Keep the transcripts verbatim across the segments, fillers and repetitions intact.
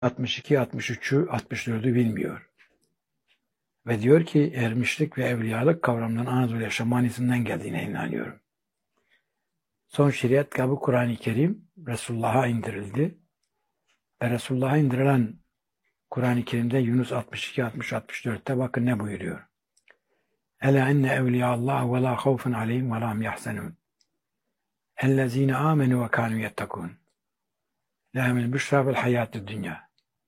altmış iki, altmış üçü, altmış dördü bilmiyor. Ve diyor ki ermişlik ve evliyalık kavramlarının Anadolu şamanizmden geldiğine inanıyorum. Son şeriat kitabı Kur'an-ı Kerim Resulullah'a indirildi. Ve Resulullah'a indirilen Kur'an-ı Kerim'de Yunus altmış iki, altmış, altmış dörtte bakın ne buyuruyor. Ela enne evliyallah ve la havfun aleyhim ve la hum yahzenun. Ellezine amenu ve kanu yettekun. Lehemil büşra vel hayatü dünya.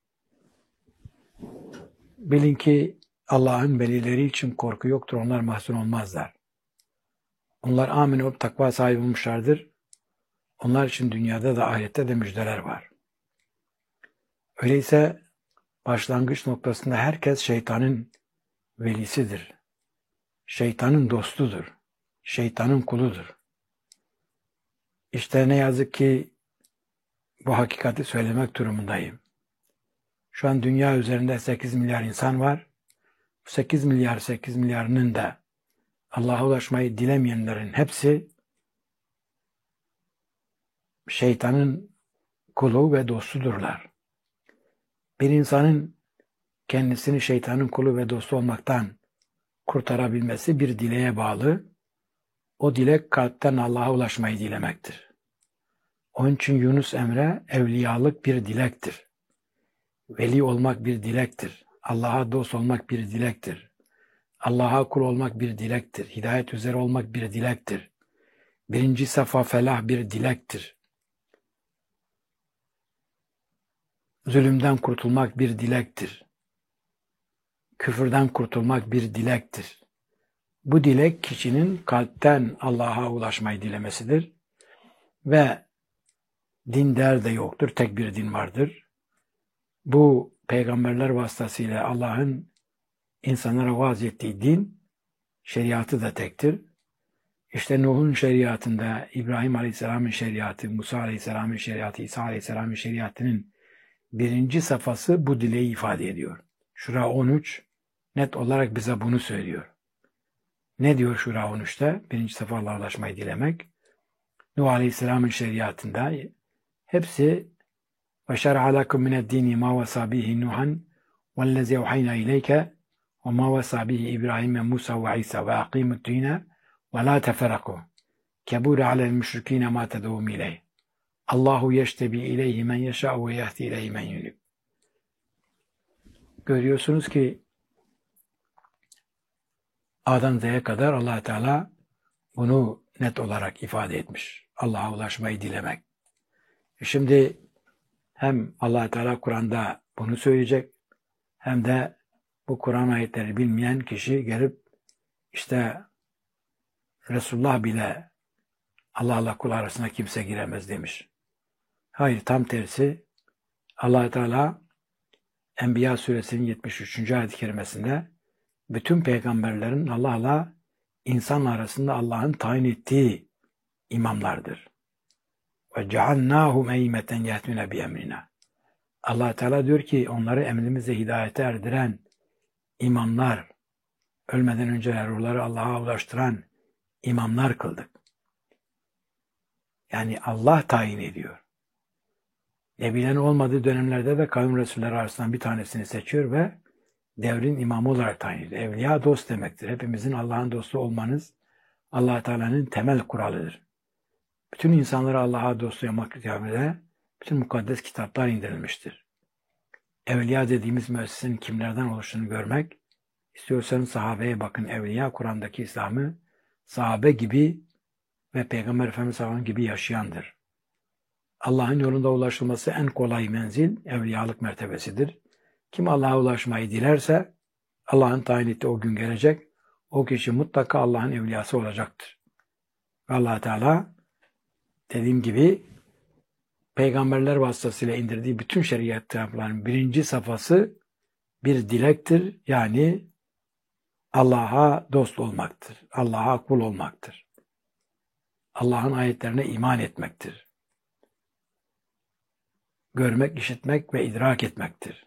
Bilin ki Allah'ın velileri için korku yoktur. Onlar mahzun olmazlar. Onlar amin olup takva sahibi olmuşlardır. Onlar için dünyada da ahirette de müjdeler var. Öyleyse başlangıç noktasında herkes şeytanın velisidir. Şeytanın dostudur. Şeytanın kuludur. İşte ne yazık ki bu hakikati söylemek durumundayım. Şu an dünya üzerinde sekiz milyar insan var. Bu sekiz milyar sekiz milyarının da Allah'a ulaşmayı dilemeyenlerin hepsi şeytanın kulu ve dostudurlar. Bir insanın kendisini şeytanın kulu ve dostu olmaktan kurtarabilmesi bir dileğe bağlı. O dilek kalpten Allah'a ulaşmayı dilemektir. Onun için Yunus Emre evliyalık bir dilektir. Veli olmak bir dilektir. Allah'a dost olmak bir dilektir. Allah'a kul olmak bir dilektir. Hidayet üzere olmak bir dilektir. Birinci safa felah bir dilektir. Zulümden kurtulmak bir dilektir. Küfürden kurtulmak bir dilektir. Bu dilek kişinin kalpten Allah'a ulaşmayı dilemesidir. Ve din der de yoktur. Tek bir din vardır. Bu peygamberler vasıtasıyla Allah'ın insanlara vaaz ettiği din, şeriatı da tektir. İşte Nuh'un şeriatında, İbrahim Aleyhisselam'ın şeriatı, Musa Aleyhisselam'ın şeriatı, İsa Aleyhisselam'ın şeriatının birinci safhası bu dileği ifade ediyor. Şura on üç net olarak bize bunu söylüyor. Ne diyor Şura on üçte? Birinci safa Allah'a ulaşmayı dilemek. Nuh Aleyhisselam'ın şeriatında hepsi وَشَرْعَ لَكُمْ مِنَ الدِّينِ مَا وَصَى بِهِ نُوحًا وَالَّذِي أَوْحَيْنَا إِلَيْكَ وَمَا وَصَى بِهِ إِبْرَاهِيمَ مُوسَى وَعِيسَى وَأَقِيمُوا الدِّينَ وَلَا تَفَرَّقُوا كَبُرَ عَلَى الْمُشْرِكِينَ مَا تَدْعُوهُمْ إِلَيْهِ اللّٰهُ يَجْتَبِي إِلَيْهِ مَنْ يَشَاءُ وَيَهْدِي إِلَيْهِ مَنْ يُنِيبُ. Görüyorsunuz ki A'dan Z'ye kadar Allah Teala bunu net olarak ifade etmiş. Allah'a ulaşmayı dilemek. Şimdi hem Allah Teala Kur'an'da bunu söyleyecek, hem de bu Kur'an ayetleri bilmeyen kişi gelip işte Resulullah bile Allah'la kul arasına kimse giremez demiş. Hayır, tam tersi. Allah Teala Enbiya suresinin yetmiş üçüncü ayet-i kerimesinde bütün peygamberlerin Allah'la insan arasında Allah'ın tayin ettiği imamlardır. Ve cealnâhum eymeten yehdûne bi emrina. Allah Teala diyor ki onları emrimizle hidayete erdiren imamlar, ölmeden önce ruhları Allah'a ulaştıran imamlar kıldık. Yani Allah tayin ediyor. Nebilerin olmadığı dönemlerde de kavim resulleri arasından bir tanesini seçiyor ve devrin imamı olarak tayin ediyor. Evliya dost demektir. Hepimizin Allah'ın dostu olmanız Allah Teala'nın temel kuralıdır. Bütün insanları Allah'a dost yapmak üzere bütün mukaddes kitaplar indirilmiştir. Evliya dediğimiz müessesenin kimlerden oluştuğunu görmek, istiyorsanız sahabeye bakın. Evliya Kur'an'daki İslam'ı sahabe gibi ve Peygamber Efendimiz sallallahu aleyhi ve sellem gibi yaşayandır. Allah'ın yolunda ulaşılması en kolay menzil evliyalık mertebesidir. Kim Allah'a ulaşmayı dilerse Allah'ın tayin ettiği o gün gelecek. O kişi mutlaka Allah'ın evliyası olacaktır. Allah Teala dediğim gibi peygamberler vasıtasıyla indirdiği bütün şeriat kitaplarının birinci safhası bir dilektir. Yani Allah'a dost olmaktır. Allah'a kul olmaktır. Allah'ın ayetlerine iman etmektir. Görmek, işitmek ve idrak etmektir.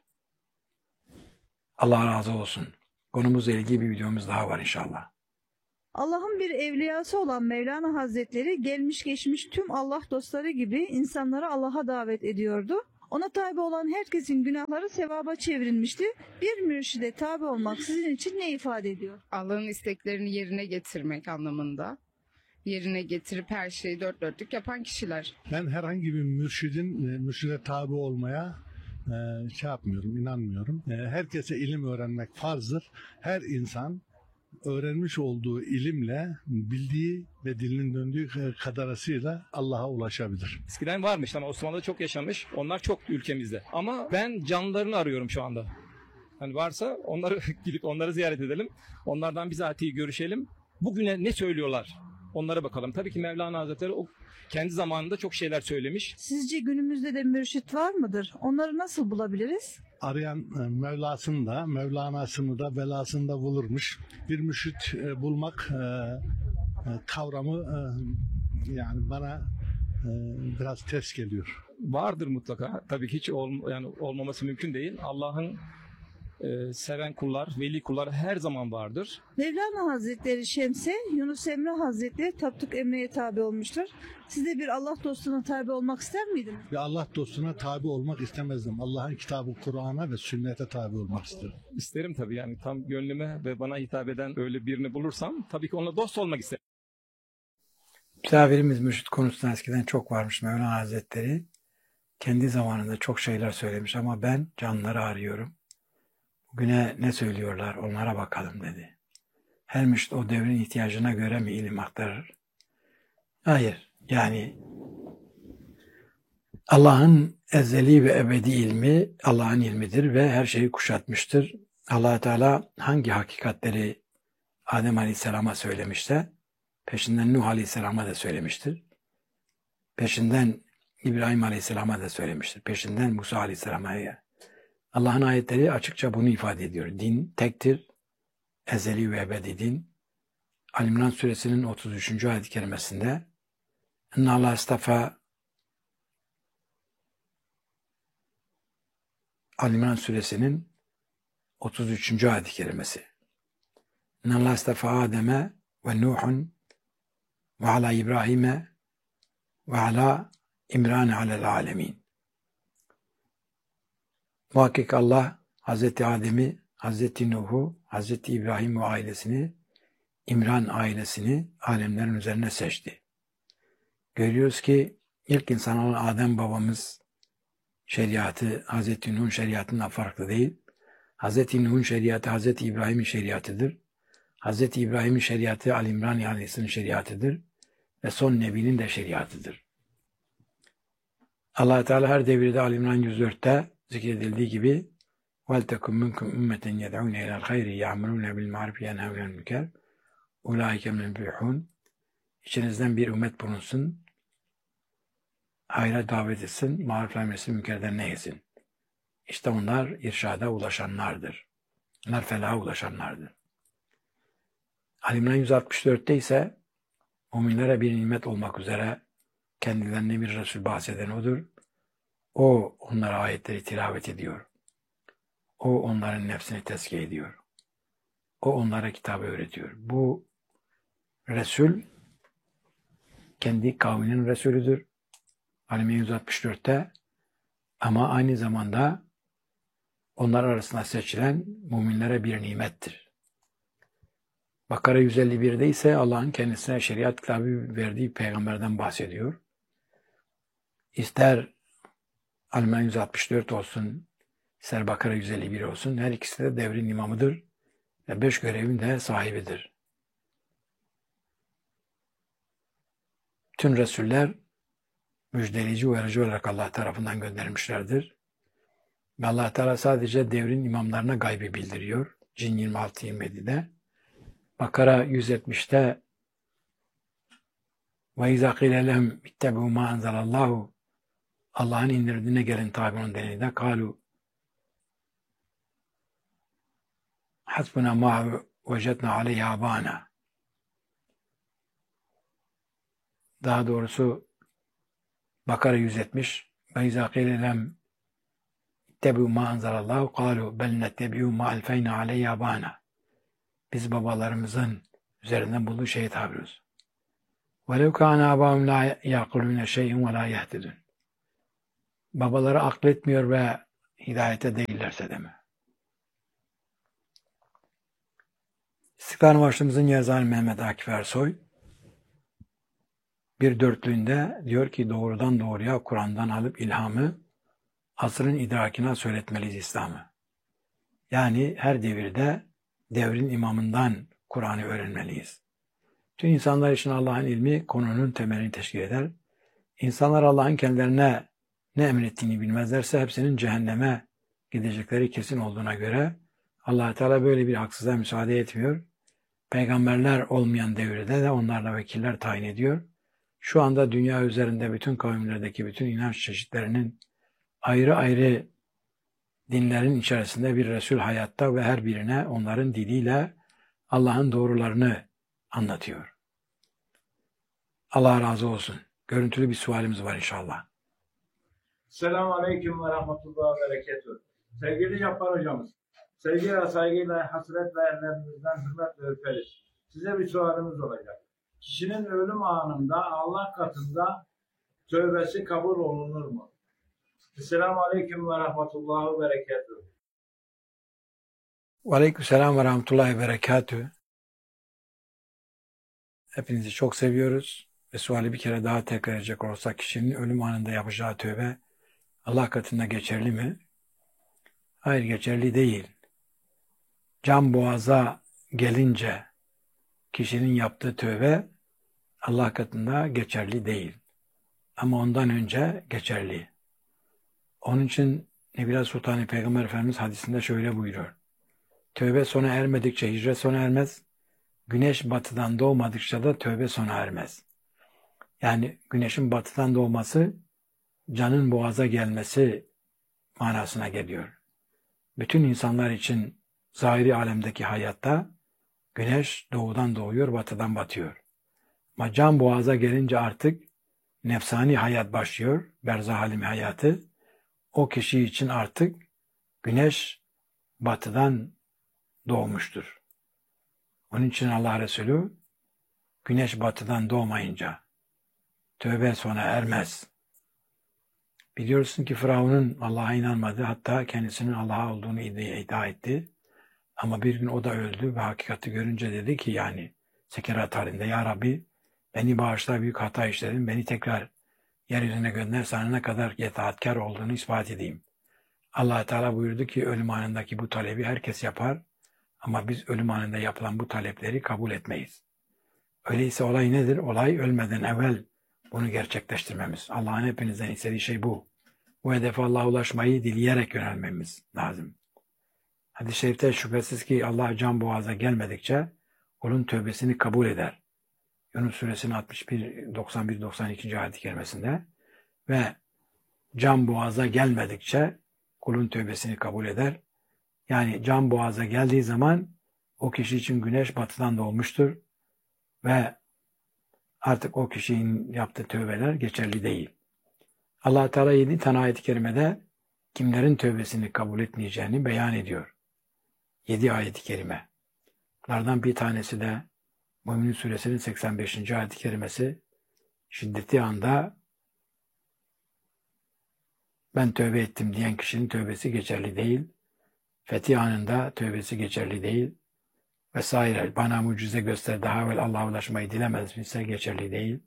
Allah razı olsun. Konumuzla ilgili bir videomuz daha var inşallah. Allah'ın bir evliyası olan Mevlana Hazretleri gelmiş geçmiş tüm Allah dostları gibi insanları Allah'a davet ediyordu. Ona tabi olan herkesin günahları sevaba çevrilmişti. Bir mürşide tabi olmak sizin için ne ifade ediyor? Allah'ın isteklerini yerine getirmek anlamında. Yerine getirip her şeyi dört dörtlük yapan kişiler. Ben herhangi bir mürşidin e, mürşide tabi olmaya e, şey yapmıyorum, inanmıyorum. E, herkese ilim öğrenmek farzdır. Her insan öğrenmiş olduğu ilimle, bildiği ve dilinin döndüğü kadarıyla Allah'a ulaşabilir. Eskiden varmış ama Osmanlı'da çok yaşamış. Onlar çok ülkemizde. Ama ben canlılarını arıyorum şu anda. Hani varsa onları gidip onları ziyaret edelim. Onlardan bizatihi görüşelim. Bugüne ne söylüyorlar? Onlara bakalım. Tabii ki Mevlana Hazretleri o kendi zamanında çok şeyler söylemiş. Sizce günümüzde de mürşit var mıdır? Onları nasıl bulabiliriz? Arayan e, Mevlasını da, Mevlana'sını da, belasını da bulurmuş. Bir mürşit e, bulmak e, e, kavramı e, yani bana e, biraz ters geliyor. Vardır mutlaka. Tabii ki hiç ol, yani olmaması mümkün değil. Allah'ın e, seven kullar, veli kullar her zaman vardır. Mevlana Hazretleri Şems'e, Yunus Emre Hazretleri Tapduk Emre'ye tabi olmuştur. Siz de bir Allah dostuna tabi olmak ister miydiniz? Ve Allah dostuna tabi olmak istemezdim. Allah'ın kitabı Kur'an'a ve sünnete tabi olmak isterim. İsterim tabii yani tam gönlüme ve bana hitap eden öyle birini bulursam tabii ki onunla dost olmak isterim. Misafirimiz mürşit konusunda eskiden çok varmış Mevlana Hazretleri. Kendi zamanında çok şeyler söylemiş ama ben canlıları arıyorum. Bugüne ne söylüyorlar onlara bakalım dedi. Her mürşit o devrin ihtiyacına göre mi ilim aktarır? Hayır. Yani Allah'ın ezeli ve ebedi ilmi Allah'ın ilmidir ve her şeyi kuşatmıştır. Allah Teala hangi hakikatleri Adem Aleyhisselam'a söylemişse peşinden Nuh Aleyhisselam'a da söylemiştir. Peşinden İbrahim Aleyhisselam'a da söylemiştir. Peşinden Musa Aleyhisselam'a. Allah'ın ayetleri açıkça bunu ifade ediyor. Din tektir. Ezeli ve ebedi din. Ali-İmran suresinin otuz üçüncü ayet-i kerimesinde İnna Allah istafa Ali-İmran suresinin otuz üçüncü ayet-i kerimesi. İnna Allah istafa Adem'e ve Nuh'un ve ala İbrahim'e ve ala İmran alel alemin. Muhakkak Allah Hazreti Adem'i, Hazreti Nuh'u, Hazreti İbrahim ve ailesini, İmran ailesini alemlerin üzerine seçti. Görüyoruz ki ilk insan olan Adem babamız şeriatı Hazreti Nuh'un şeriatından farklı değil. Hazreti Nuh'un şeriatı Hazreti İbrahim'in şeriatıdır. Hazreti İbrahim'in şeriatı Ali İmran ailesinin şeriatıdır ve son Nebi'nin de şeriatıdır. Allah Teala her devirde Ali İmran yüz dörtte zikredildiği gibi وَلْتَكُمْ مِنْكُمْ اُمَّةً يَدْعُونَ اِلَى الْخَيْرِ يَعْمَلُونَ بِالْمَعْرُفِ يَنْهَوْنَ عَنِ الْمُنكَرِ اُولَٰئِكَ مِنَ الْمُفْلِحُونَ. İçinizden bir ümmet bulunsun, hayra davet etsin, maruf emretsin, münkerden nehyesin. İşte onlar irşada ulaşanlardır. Onlar felaha ulaşanlardır. Ali İmran yüz altmış dörtte ise müminlere bir nimet olmak üzere kendilerine bir Resul bahseden odur. O onlara ayetleri tilavet ediyor. O onların nefsini tezkiye ediyor. O onlara kitabı öğretiyor. Bu Resul kendi kavminin Resulüdür. Ali İmran yüz altmış dörtte ama aynı zamanda onlar arasında seçilen müminlere bir nimettir. Bakara yüz elli birde ise Allah'ın kendisine şeriat kitabı verdiği peygamberden bahsediyor. İster Ali İmran yüz altmış dört olsun, ister Bakara yüz elli bir olsun, her ikisi de devrin imamıdır ve beş görevin de sahibidir. Tüm Resuller müjdeleyici uyarıcı olarak Allah tarafından gönderilmişlerdir. Ve Allah Teala sadece devrin imamlarına gaybı bildiriyor. Cin yirmi altı yirmi yedide. Bakara yüz yetmişte ve izâ qîle lehum ittebi'û mâ enzelallahu Allah'ın indirdiğine gelin tabi onun denildiğinde kâlu hasbuna mâ vecednâ aleyhî âbâna. Daha doğrusu Bakara yüz yetmiş ve izâ qîle lehum ittebi'û mâ enzelallahu kâlu bel nettebi'û mâ elfeyne aleyhî âbâna. Biz babalarımızın üzerinden bulduğu şeyi tabi ediyoruz. وَلَوْ كَانَ آبَاؤُهُمْ لَا يَعْقِلُونَ شَيْئًا وَلَا يَهْتَدُونَ. babaları akletmiyor ve hidayete değillerse de mi? İstiklal Marşımızın yazarı Mehmet Akif Ersoy bir dörtlüğünde diyor ki doğrudan doğruya Kur'an'dan alıp ilhamı asrın idrakine söyletmeliyiz İslam'ı. Yani her devirde devrin imamından Kur'an'ı öğrenmeliyiz. Tüm insanlar için Allah'ın ilmi konunun temelini teşkil eder. İnsanlar Allah'ın kendilerine ne emrettiğini bilmezlerse hepsinin cehenneme gidecekleri kesin olduğuna göre Allah Teala böyle bir haksızlığa müsaade etmiyor. Peygamberler olmayan devirde de onlarla vekiller tayin ediyor. Şu anda dünya üzerinde bütün kavimlerdeki bütün inanç çeşitlerinin ayrı ayrı dinlerin içerisinde bir Resul hayatta ve her birine onların diliyle Allah'ın doğrularını anlatıyor. Allah razı olsun. Görüntülü bir sualimiz var inşallah. Selamun Aleyküm ve Rahmetullah ve Berekatuhu. Sevgili Cabbar hocamız, sevgiyle, saygıyla, hasretle ellerinizden hürmetle öperiz. Size bir sualimiz olacak. Kişinin ölüm anında Allah katında tövbesi kabul olunur mu? Selamun Aleyküm ve Rahmetullah ve Berekatuhu. Aleykümselam ve Rahmetullahi ve Berekatuhu. Hepinizi çok seviyoruz. Ve suali bir kere daha tekrar edecek olursak kişinin ölüm anında yapacağı tövbe Allah katında geçerli mi? Hayır, geçerli değil. Can boğaza gelince kişinin yaptığı tövbe Allah katında geçerli değil. Ama ondan önce geçerli. Onun için Nebila Sultan Peygamber Efendimiz hadisinde şöyle buyuruyor. Tövbe sona ermedikçe hicret sona ermez. Güneş batıdan doğmadıkça da tövbe sona ermez. Yani güneşin batıdan doğması canın boğaza gelmesi manasına geliyor. Bütün insanlar için zahiri alemdeki hayatta güneş doğudan doğuyor, batıdan batıyor. Ama can boğaza gelince artık nefsani hayat başlıyor, berzah alemi hayatı. O kişi için artık güneş batıdan doğmuştur. Onun için Allah Resulü güneş batıdan doğmayınca tövbe sona ermez. Biliyorsun ki Firavun'un Allah'a inanmadı, hatta kendisinin Allah'a olduğunu iddia etti. Ama bir gün o da öldü ve hakikati görünce dedi ki yani sekerat halinde, ya Rabbi beni bağışla, büyük hata işledim, beni tekrar yeryüzüne gönder, sana ne kadar itaatkar olduğunu ispat edeyim. Allah Teala buyurdu ki ölüm anındaki bu talebi herkes yapar ama biz ölüm anında yapılan bu talepleri kabul etmeyiz. Öyleyse olay nedir? Olay ölmeden evvel bunu gerçekleştirmemiz. Allah'ın hepinizden istediği şey bu. Bu hedefe Allah'a ulaşmayı dileyerek yönelmemiz lazım. Hadis-i şerifte şüphesiz ki Allah can boğaza gelmedikçe kulun tövbesini kabul eder. Yunus suresinin altmış bir, doksan bir, doksan iki. ayet-i kerimesinde ve can boğaza gelmedikçe kulun tövbesini kabul eder. Yani can boğaza geldiği zaman o kişi için güneş batıdan doğmuştur ve artık o kişinin yaptığı tövbeler geçerli değil. Allah Teala yedi tane ayet-i kerimede kimlerin tövbesini kabul etmeyeceğini beyan ediyor. Yedi ayet-i kerime. Bunlardan bir tanesi de Mümin Suresinin seksen beşinci. ayet-i kerimesi, şiddeti anda ben tövbe ettim diyen kişinin tövbesi geçerli değil. Fetih anında tövbesi geçerli değil. Vesaire. Bana mucize göster, daha evvel Allah'a ulaşmayı dilemez ise geçerli değil.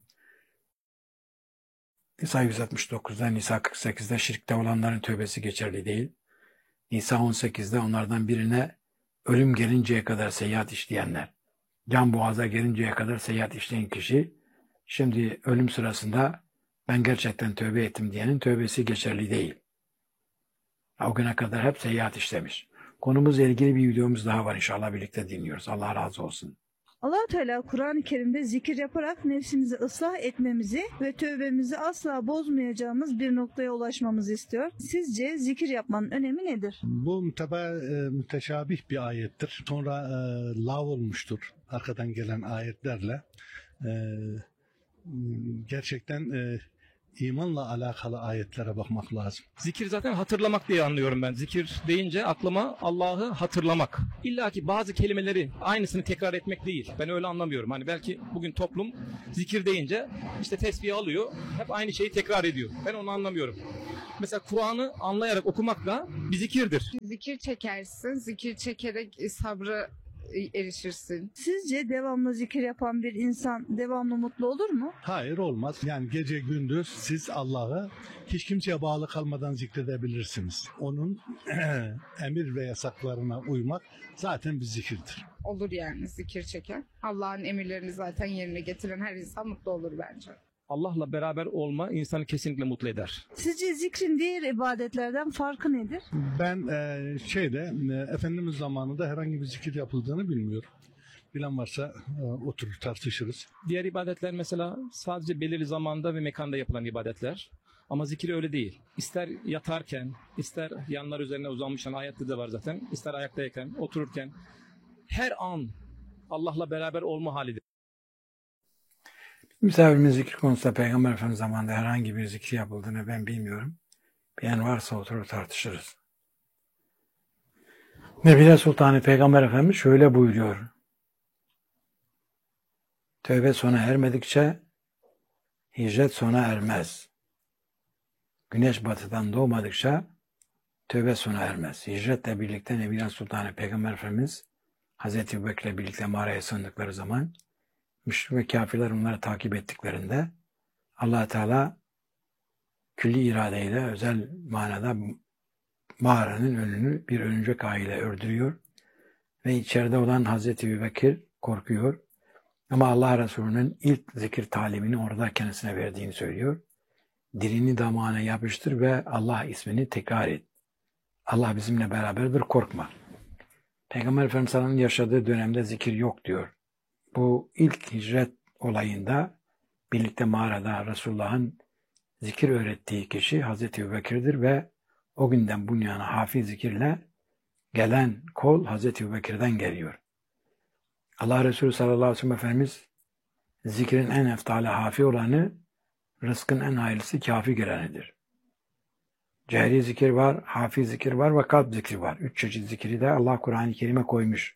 Nisa yüz altmış dokuzda, Nisa kırk sekizde şirkte olanların tövbesi geçerli değil. Nisa on sekizde onlardan birine ölüm gelinceye kadar seyahat işleyenler, can boğaza gelinceye kadar seyahat işleyen kişi, şimdi ölüm sırasında ben gerçekten tövbe ettim diyenin tövbesi geçerli değil. O güne kadar hep seyahat işlemiş. Konumuzla ilgili bir videomuz daha var, inşallah birlikte dinliyoruz. Allah razı olsun. Allah Teala Kur'an-ı Kerim'de zikir yaparak nefsimizi ıslah etmemizi ve tövbemizi asla bozmayacağımız bir noktaya ulaşmamızı istiyor. Sizce zikir yapmanın önemi nedir? Bu müteba, e, müteşabih bir ayettir. Sonra e, lav olmuştur arkadan gelen ayetlerle. E, gerçekten e, imanla alakalı ayetlere bakmak lazım. Zikir zaten hatırlamak diye anlıyorum ben. Zikir deyince aklıma Allah'ı hatırlamak. İlla ki bazı kelimeleri aynısını tekrar etmek değil. Ben öyle anlamıyorum. Hani belki bugün toplum zikir deyince işte tesbih alıyor, hep aynı şeyi tekrar ediyor. Ben onu anlamıyorum. Mesela Kur'an'ı anlayarak okumak da bir zikirdir. Zikir çekersin, zikir çekerek sabra erişirsin. Sizce devamlı zikir yapan bir insan devamlı mutlu olur mu? Hayır, olmaz. Yani gece gündüz siz Allah'ı hiç kimseye bağlı kalmadan zikredebilirsiniz. Onun emir ve yasaklarına uymak zaten bir zikirdir. Olur yani zikir çeken. Allah'ın emirlerini zaten yerine getiren her insan mutlu olur bence. Allah'la beraber olma insanı kesinlikle mutlu eder. Sizce zikrin diğer ibadetlerden farkı nedir? Ben e, şeyde e, Efendimiz zamanında herhangi bir zikir yapıldığını bilmiyorum. Bilen varsa e, oturur tartışırız. Diğer ibadetler mesela sadece belirli zamanda ve mekanda yapılan ibadetler. Ama zikir öyle değil. İster yatarken, ister yanlar üzerine uzanmış, ayette de var zaten. İster ayaktayken, otururken her an Allah'la beraber olma halidir. Misafirimin zikir konusunda Peygamber Efendimiz zamanında herhangi bir zikir yapıldığını ben bilmiyorum. Bilen varsa oturur tartışırız. Nebile Sultanı Peygamber Efendimiz şöyle buyuruyor. Tövbe sona ermedikçe hicret sona ermez. Güneş batıdan doğmadıkça tövbe sona ermez. Hicretle birlikte Nebile Sultanı Peygamber Efendimiz Hazreti Ebubekir'le birlikte mağaraya sığındıkları zaman müşrik ve kafirler onları takip ettiklerinde Allah Teala külli iradeyle özel manada mağaranın önünü bir örümcek ağıyla ördürüyor ve içeride olan Hazreti Ebubekir korkuyor. Ama Allah Resulü'nün ilk zikir talimini orada kendisine verdiğini söylüyor. Dilini damağına yapıştır ve Allah ismini tekrar et. Allah bizimle beraberdir, korkma. Peygamber Efendimiz'in yaşadığı dönemde zikir yok diyor. Bu ilk hicret olayında birlikte mağarada Resulullah'ın zikir öğrettiği kişi Hazreti Ebubekir'dir ve o günden bu yana hafiz zikirle gelen kol Hazreti Ebubekir'den geliyor. Allah Resulü sallallahu aleyhi ve sellem Efendimiz zikrin en eftali hafi olanı, rızkın en hayırlısı kafi gelenidir. Cehri zikir var, hafi zikir var ve kalp zikri var. Üç çeşit zikri de Allah Kur'an-ı Kerim'e koymuş.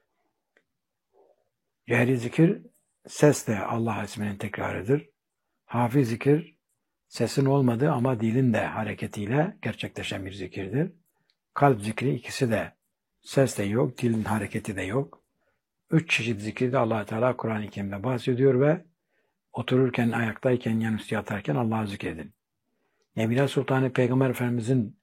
Cehri zikir sesle Allah isminin tekrarıdır. Hafi zikir sesin olmadığı ama dilin de hareketiyle gerçekleşen bir zikirdir. Kalp zikri ikisi de ses de yok, dilin hareketi de yok. Üç çeşit zikirde Allah Teala Kur'an-ı Kerim'de bahsediyor ve otururken, ayaktayken, yanüstü yatarken Allah'ı zikredin. Nebile Sultanı Peygamber Efendimizin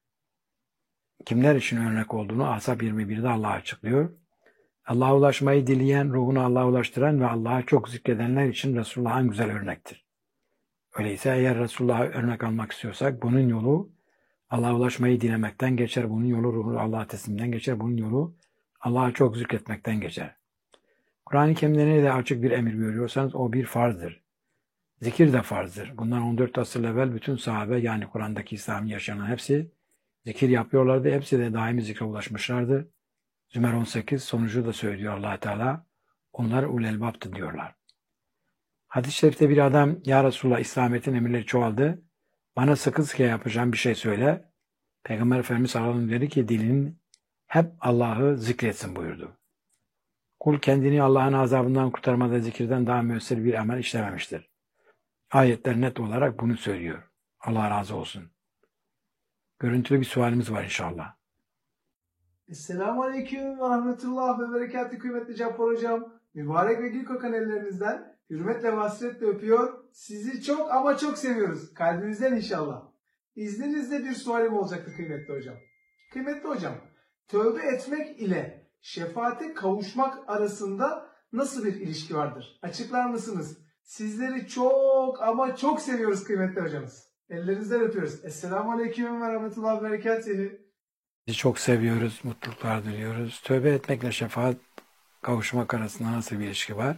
kimler için örnek olduğunu Ahzab yirmi birde Allah açıklıyor. Allah'a ulaşmayı dileyen, ruhunu Allah'a ulaştıran ve Allah'a çok zikredenler için Resulullah'ın güzel örnektir. Öyleyse eğer Resulullah'a örnek almak istiyorsak bunun yolu Allah'a ulaşmayı dilemekten geçer. Bunun yolu ruhunu Allah'a teslimden geçer. Bunun yolu Allah'a çok zikretmekten geçer. Kur'an-ı Kerim'de ne de açık bir emir görüyorsanız o bir farzdır. Zikir de farzdır. Bundan on dört asır evvel bütün sahabe yani Kur'an'daki İslam'ı yaşanan hepsi zikir yapıyorlardı. Hepsi de daimi zikre ulaşmışlardı. Zümer on sekiz sonucu da söylüyor Allah Teala. Onlar ulelbaptı diyorlar. Hadis-i şerifte bir adam ya Resulullah İslamiyet'in emirleri çoğaldı. Bana sıkı sıkı yapacağım bir şey söyle. Peygamber Efendimiz sallallahu aleyhi ve sellem dedi ki dilin hep Allah'ı zikretsin buyurdu. Kul kendini Allah'ın azabından kurtarmada zikirden daha müessir bir amel işlememiştir. Ayetler net olarak bunu söylüyor. Allah razı olsun. Görüntülü bir sualimiz var inşallah. Esselamu Aleyküm ve Rahmetullah ve Berekatü kıymetli Cappar Hocam. Mübarek ve gül kokan ellerinizden hürmetle ve hasretle öpüyor. Sizi çok ama çok seviyoruz. Kalbimizden inşallah. İzninizle bir sualim olacaktı kıymetli hocam. Kıymetli hocam, tövbe etmek ile şefaate kavuşmak arasında nasıl bir ilişki vardır? Açıklar mısınız? Sizleri çok ama çok seviyoruz kıymetli hocamız. Ellerinizden öpüyoruz. Esselamu Aleyküm ve Rahmetullah ve Berekatühü. Sizi çok seviyoruz, mutluluklar diliyoruz. Tövbe etmekle şefaat kavuşmak arasında nasıl bir ilişki var?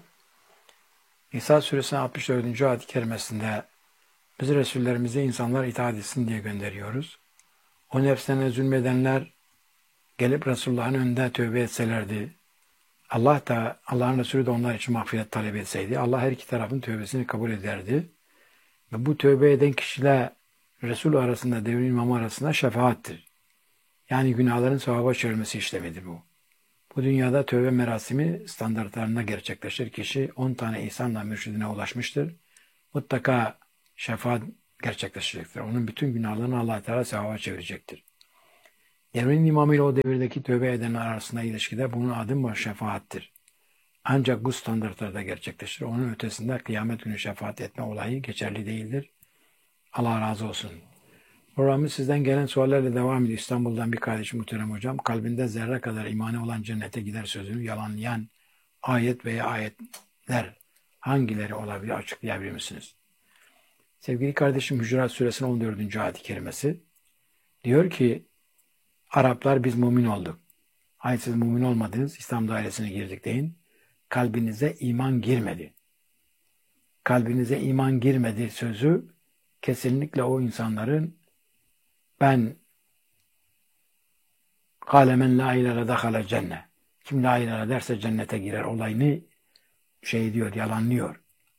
İsa Suresi'nin altmış dördüncü ayet-i kerimesinde biz Resullerimize insanlar itaat etsin diye gönderiyoruz. O nefslerine zulmedenler gelip Resulullah'ın önünde tövbe etselerdi, Allah da, Allah'ın Resulü de onlar için mağfiret talep etseydi, Allah her iki tarafın tövbesini kabul ederdi. Ve bu tövbe eden kişiyle Resul arasında, devrin imamı arasında şefaattir. Yani günahların sevaba çevirmesi işlemidir bu. Bu dünyada tövbe merasimi standartlarında gerçekleşir. Kişi on tane ihsanla mürşidine ulaşmıştır. Mutlaka şefaat gerçekleşecektir. Onun bütün günahlarını Allah Teala sevaba çevirecektir. Devrin imamı ile o devirdeki tövbe edenler arasında ilişkide bunun adı var şefaattir. Ancak bu standartlarda gerçekleşir. Onun ötesinde kıyamet günü şefaat etme olayı geçerli değildir. Allah razı olsun. Programımız sizden gelen suallerle devam ediyor. İstanbul'dan bir kardeşim muhterem hocam. Kalbinde zerre kadar imanı olan cennete gider sözünü yalanlayan ayet veya ayetler hangileri olabilir açıklayabilir misiniz? Sevgili kardeşim Hucurat Suresinin on dördüncü ayet-i kerimesi diyor ki Araplar biz mümin olduk. Hayır siz mümin olmadınız. İslam dairesine girdik deyin. Kalbinize iman girmedi. Kalbinize iman girmedi sözü kesinlikle o insanların ben kâlemen la ilahe dakhala cennet. Kim la ilahe derse cennete girer olayını şey diyor, yalanlıyor.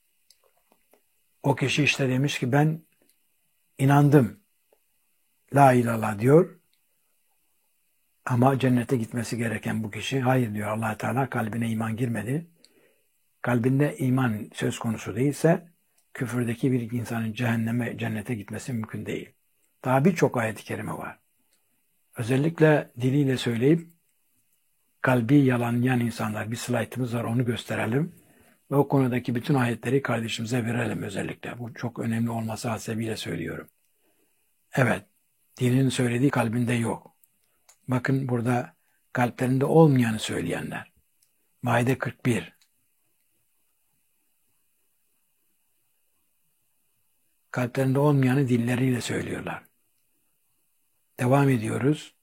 O kişi işte demiş ki ben inandım. La ilahe diyor. Ama cennete gitmesi gereken bu kişi hayır diyor Allah Teala kalbine iman girmedi. Kalbinde iman söz konusu değilse küfürdeki bir insanın cehenneme, cennete gitmesi mümkün değil. Daha birçok ayet-i kerime var. Özellikle diliyle söyleyip kalbi yalanlayan insanlar bir slaytımız var onu gösterelim. Ve o konudaki bütün ayetleri kardeşimize verelim özellikle. Bu çok önemli olması hasebiyle söylüyorum. Evet, dilinin söylediği kalbinde yok. Bakın burada kalplerinde olmayanı söyleyenler. Maide kırk bir. Kalplerinde olmayanı dilleriyle söylüyorlar. Devam ediyoruz.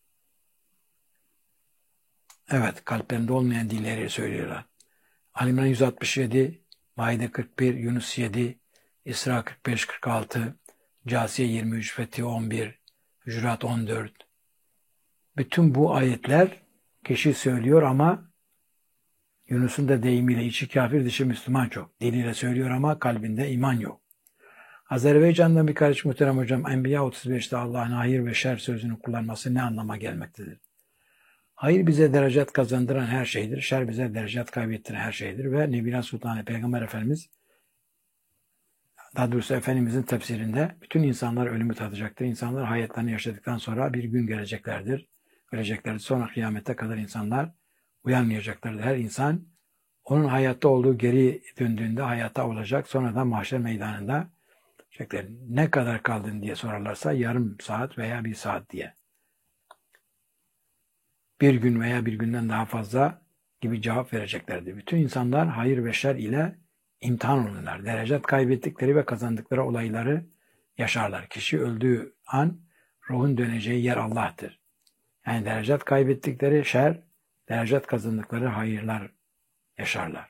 Evet, kalplerinde olmayan dilleri söylüyorlar. Ali İmran yüz altmış yedi, Maide kırk bir, Yunus yedi, İsra kırk beş kırk altı, Câsiye yirmi üç, Fetih on bir, Hucurat on dört. Bütün bu ayetler kişi söylüyor ama Yunus'un da deyimiyle içi kafir dışı Müslüman çok. Diliyle söylüyor ama kalbinde iman yok. Azerbaycan'dan bir kardeş muhterem hocam Enbiya otuz beşte Allah'ın hayır ve şer sözünü kullanması ne anlama gelmektedir? Hayır bize derecat kazandıran her şeydir. Şer bize derecat kaybettiren her şeydir. Ve Nebila Sultanı Peygamber Efendimiz daha doğrusu Efendimizin tefsirinde bütün insanlar ölümü tadacaktır. İnsanlar hayatlarını yaşadıktan sonra bir gün geleceklerdir. Öleceklerdir. Sonra kıyamete kadar insanlar uyanmayacaklardır. Her insan onun hayatta olduğu geri döndüğünde hayata olacak. Sonra da mahşer meydanında ne kadar kaldın diye sorarlarsa yarım saat veya bir saat diye. Bir gün veya bir günden daha fazla gibi cevap vereceklerdir. Bütün insanlar hayır ve şer ile imtihan olurlar. Derecat kaybettikleri ve kazandıkları olayları yaşarlar. Kişi öldüğü an ruhun döneceği yer Allah'tır. Yani derecat kaybettikleri şer, derecat kazandıkları hayırlar yaşarlar.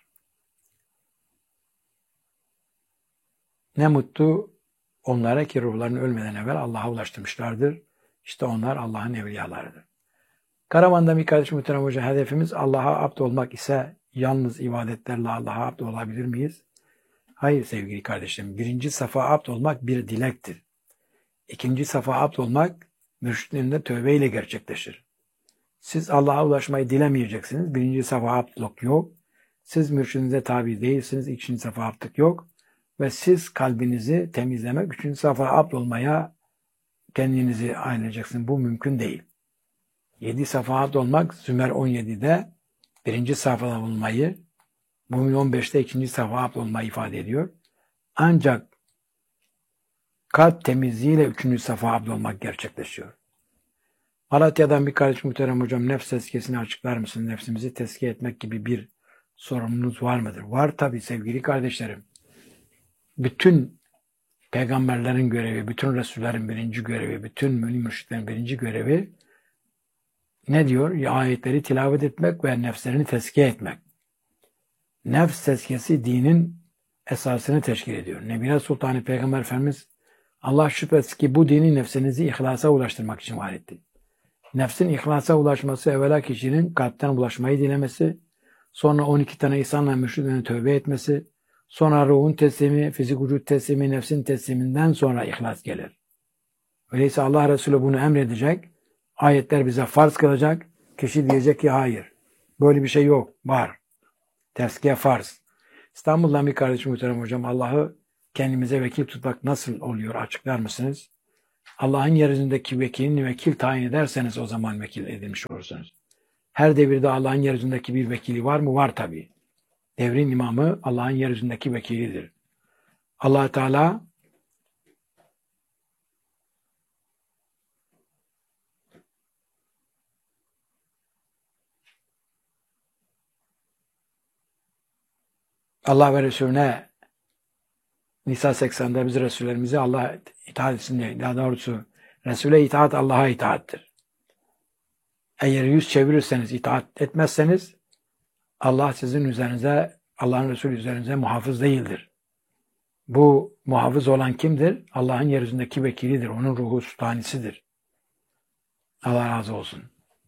Ne mutlu onlara ki ruhlarını ölmeden evvel Allah'a ulaştırmışlardır. İşte onlar Allah'ın evliyalarıdır. Karaman'da bir kardeş muhterem hoca hedefimiz Allah'a abd olmak ise yalnız ibadetlerle Allah'a abd olabilir miyiz? Hayır sevgili kardeşlerim. Birinci safa abd olmak bir dilektir. İkinci safa abd olmak mürşitlerinde tövbeyle gerçekleşir. Siz Allah'a ulaşmayı dilemeyeceksiniz. Birinci safa abdlık yok. Siz mürşidinize tabi değilsiniz. İkinci safa abdlık yok. Ve siz kalbinizi temizlemek, üçüncü safa abd olmaya kendinizi ayıracaksınız. Bu mümkün değil. Yedi safa abd olmak Zümer on yedide birinci safhada bulunmayı, Mümin on beşte ikinci safa abd olmayı ifade ediyor. Ancak kalp temizliğiyle üçüncü safa abd olmak gerçekleşiyor. Malatya'dan bir kardeş muhterem hocam nefs tezkiyesini açıklar mısın? Nefsimizi tezkiye etmek gibi bir sorumluluğunuz var mıdır? Var tabii sevgili kardeşlerim. Bütün peygamberlerin görevi, bütün Resullerin birinci görevi, bütün mümin mürşitlerin birinci görevi ne diyor? Ya, ayetleri tilavet etmek ve nefslerini tezkiye etmek. Nefs tezkiyesi dinin esasını teşkil ediyor. Nebila Sultanı Peygamber Efendimiz Allah şüphesiz ki bu dini nefsinizi ihlasa ulaştırmak için var etti. Nefsin ihlasa ulaşması evvela kişinin kalpten ulaşmayı dilemesi, sonra on iki tane ihsanla mürşidine tövbe etmesi, Sonra ruhun teslimi, fizik vücut teslimi, nefsin tesliminden sonra ihlas gelir. Öyleyse Allah Resulü bunu emredecek. Ayetler bize farz kılacak. Kişi diyecek ki hayır. Böyle bir şey yok. Var. Tezkiye farz. İstanbul'dan bir kardeşim muhterem hocam, Allah'ı kendimize vekil tutmak nasıl oluyor açıklar mısınız? Allah'ın yeryüzündeki vekilini vekil tayin ederseniz o zaman vekil edilmiş olursunuz. Her devirde Allah'ın yeryüzündeki bir vekili var mı? Var tabii. Devrin imamı Allah'ın yeryüzündeki vekilidir. Allah Teala Allah ve Resulüne Nisa seksende biz Resullerimize Allah itaat etsin diye. Daha doğrusu Resul'e itaat Allah'a itaattir. Eğer yüz çevirirseniz, itaat etmezseniz Allah sizin üzerinize, Allah'ın Resulü üzerinize muhafız değildir. Bu muhafız olan kimdir? Allah'ın yeryüzündeki vekilidir. Onun ruhu sultanisidir. Allah razı olsun.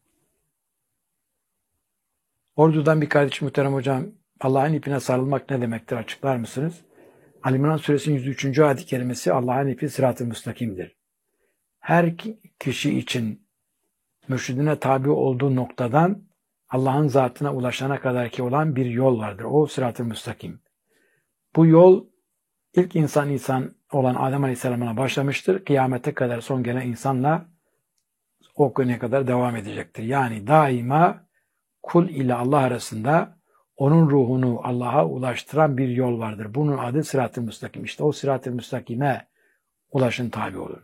Ordu'dan bir kardeşim muhterem hocam, Allah'ın ipine sarılmak ne demektir açıklar mısınız? Ali İmran Suresinin yüz üçüncü ayet-i kerimesi Allah'ın ipi sırat-ı müstakimdir. Her kişi için mürşidine tabi olduğu noktadan Allah'ın zatına ulaşana kadar ki olan bir yol vardır. O sırat-ı müstakim. Bu yol ilk insan insan olan Adem Aleyhisselam'a başlamıştır. Kıyamete kadar son gelen insanla o güne kadar devam edecektir. Yani daima kul ile Allah arasında onun ruhunu Allah'a ulaştıran bir yol vardır. Bunun adı sırat-ı müstakim. İşte o sırat-ı müstakime ulaşın tabi olun.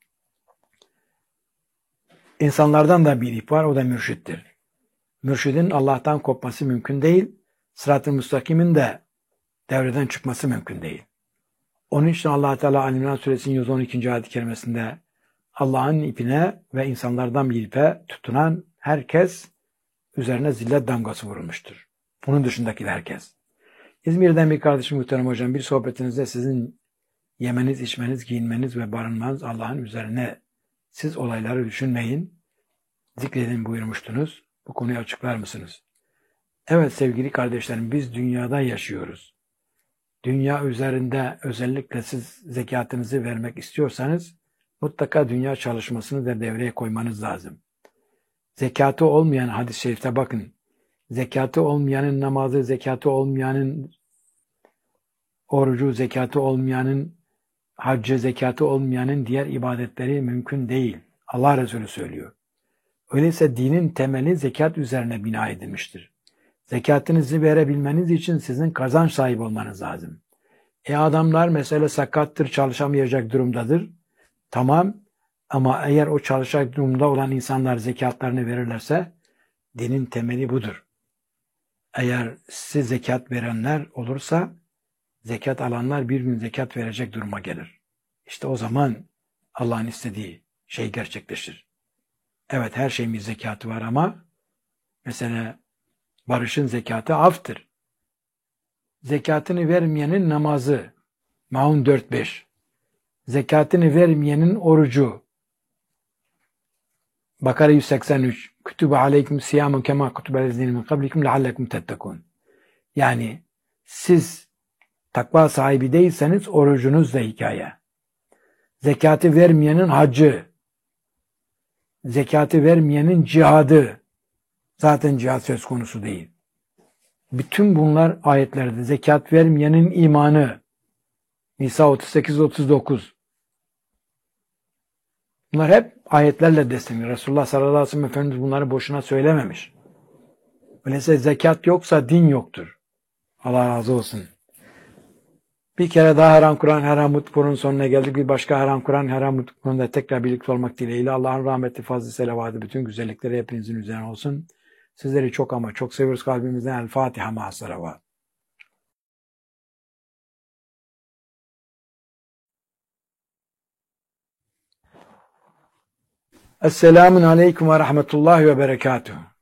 İnsanlardan da bir ip var, o da mürşittir. Mürşidin Allah'tan kopması mümkün değil. Sırat-ı müstakimin de devreden çıkması mümkün değil. Onun için Allah Teala Ali İmran Suresinin yüz on ikinci ayet-i kerimesinde Allah'ın ipine ve insanlardan bir ipe tutunan herkes üzerine zillet damgası vurulmuştur. Bunun dışındaki herkes. İzmir'den bir kardeşim muhterem hocam, bir sohbetinizde sizin yemeniz, içmeniz, giyinmeniz ve barınmanız Allah'ın üzerine, siz olayları düşünmeyin, zikredin buyurmuştunuz. Bu konuyu açıklar mısınız? Evet sevgili kardeşlerim, biz dünyada yaşıyoruz. Dünya üzerinde özellikle siz zekatınızı vermek istiyorsanız mutlaka dünya çalışmasını da devreye koymanız lazım. Zekatı olmayan hadis-i şerifte bakın. Zekatı olmayanın namazı, zekatı olmayanın orucu, zekatı olmayanın haccı, zekatı olmayanın diğer ibadetleri mümkün değil. Allah Resulü söylüyor. Öyleyse dinin temeli zekat üzerine bina edilmiştir. Zekatınızı verebilmeniz için sizin kazanç sahibi olmanız lazım. E adamlar mesela sakattır, çalışamayacak durumdadır. Tamam, ama eğer o çalışacak durumda olan insanlar zekatlarını verirlerse dinin temeli budur. Eğer siz zekat verenler olursa zekat alanlar bir gün zekat verecek duruma gelir. İşte o zaman Allah'ın istediği şey gerçekleşir. Evet, her şeyin bir zekatı var ama mesela barışın zekatı aftır. Zekatını vermeyenin namazı Maun dört beş. Zekatını vermeyenin orucu Bakara yüz seksen üç. Kütübe aleyküm siyamun kema kütübelezine min kablikum leallekum tettekun. Yani siz takva sahibi değilseniz orucunuz da hikaye. Zekatı vermeyenin haccı, zekatı vermeyenin cihadı, zaten cihad söz konusu değil. Bütün bunlar ayetlerde. Zekat vermeyenin imanı, Nisa otuz sekiz otuz dokuz. Bunlar hep ayetlerle destekli. Resulullah sallallahu aleyhi ve sellem Efendimiz bunları boşuna söylememiş. Öyleyse zekat yoksa din yoktur. Allah razı olsun. Bir kere daha Haram Kur'an Haram Mutlu'nun sonuna geldik. Bir başka Haram Kur'an Haram Mutlu'nda tekrar birlikte olmak dileğiyle Allah'ın rahmeti, fazlı, selavatı, bütün güzellikleri hepinizin üzerine olsun. Sizleri çok ama çok seviyoruz kalbimizden. El Fatiha ma'a salavat. Esselamun aleyküm ve rahmetullahi ve berekatuhu.